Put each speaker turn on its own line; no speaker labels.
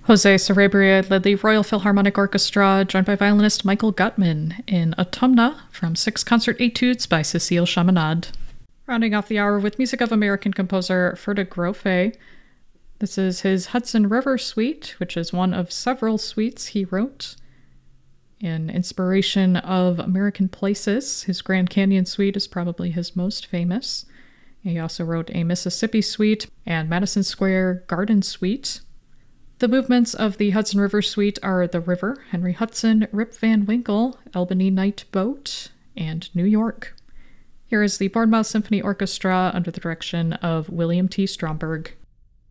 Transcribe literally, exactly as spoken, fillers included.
Jose Sarabia led the Royal Philharmonic Orchestra, joined by violinist Michael Gutman, in Autumna from Six Concert Etudes by Cécile Chaminade. Rounding off the hour with music of American composer Ferdi Grofé. This is his Hudson River Suite, which is one of several suites he wrote in inspiration of American places. His Grand Canyon Suite is probably his most famous. He also wrote a Mississippi Suite and Madison Square Garden Suite. The movements of the Hudson River Suite are The River, Henry Hudson, Rip Van Winkle, Albany Night Boat, and New York. Here is the Bournemouth Symphony Orchestra under the direction of William T. Stromberg.